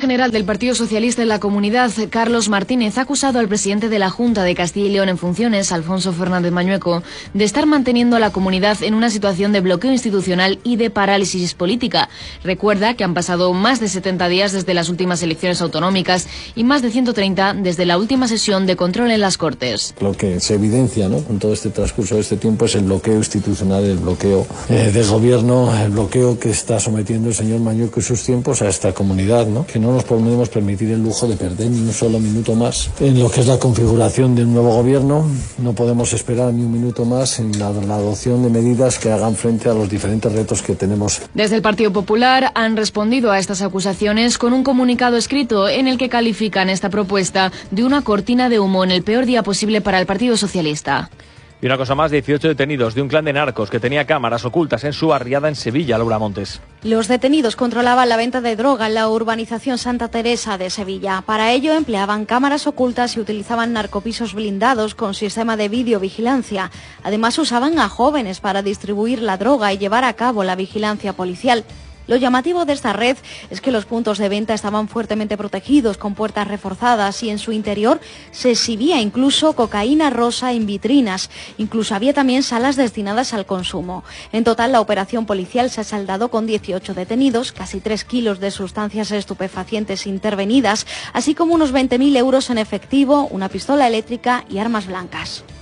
general del Partido Socialista en la Comunidad, Carlos Martínez, ha acusado al presidente de la Junta de Castilla y León en funciones, Alfonso Fernández Mañueco, de estar manteniendo a la comunidad en una situación de bloqueo institucional y de parálisis política. Recuerda que han pasado más de 70 días desde las últimas elecciones autonómicas y más de 130 desde la última sesión de control en las Cortes. Lo que se evidencia, ¿no?, con todo este transcurso de este tiempo es el bloqueo institucional, el bloqueo del gobierno, el bloqueo que está sometiendo el señor Mañueco y sus tiempos a esta comunidad, ¿no? Que no nos podemos permitir el lujo de perder ni un solo minuto más en lo que es la configuración de un nuevo gobierno. No podemos esperar ni un minuto más en la adopción de medidas que hagan frente a los diferentes retos que tenemos. Desde el Partido Popular han respondido a estas acusaciones con un comunicado escrito en el que califican esta propuesta de una cortina de humo en el peor día posible para el Partido Socialista. Y una cosa más, 18 detenidos de un clan de narcos que tenía cámaras ocultas en su barriada en Sevilla, Laura Montes. Los detenidos controlaban la venta de droga en la urbanización Santa Teresa de Sevilla. Para ello empleaban cámaras ocultas y utilizaban narcopisos blindados con sistema de videovigilancia. Además usaban a jóvenes para distribuir la droga y llevar a cabo la vigilancia policial. Lo llamativo de esta red es que los puntos de venta estaban fuertemente protegidos con puertas reforzadas y en su interior se exhibía incluso cocaína rosa en vitrinas. Incluso había también salas destinadas al consumo. En total, la operación policial se ha saldado con 18 detenidos, casi 3 kilos de sustancias estupefacientes intervenidas, así como unos 20.000 euros en efectivo, una pistola eléctrica y armas blancas.